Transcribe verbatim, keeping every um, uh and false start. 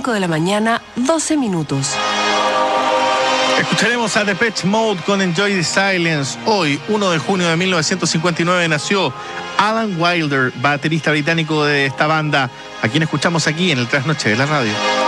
cinco de la mañana, doce minutos. Escucharemos a Depeche Mode con Enjoy the Silence. Hoy, uno de junio de mil novecientos cincuenta y nueve, nació Alan Wilder, baterista británico de esta banda, a quien escuchamos aquí en el Trasnoche de la Radio.